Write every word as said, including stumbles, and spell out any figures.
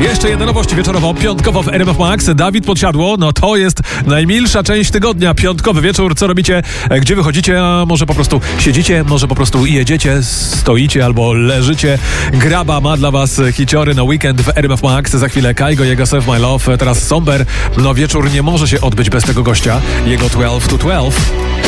Jeszcze jedna nowość wieczorowo, piątkowo w R M F Max. Dawid Podsiadło, no to jest najmilsza część tygodnia. Piątkowy wieczór, co robicie? Gdzie wychodzicie? A może po prostu siedzicie, może po prostu jedziecie, stoicie albo leżycie. Graba ma dla was hiciory na weekend w R M F Max. Za chwilę Kaigo, jego Save My Love. Teraz Somber. No wieczór nie może się odbyć bez tego gościa. Jego twelve to twelve.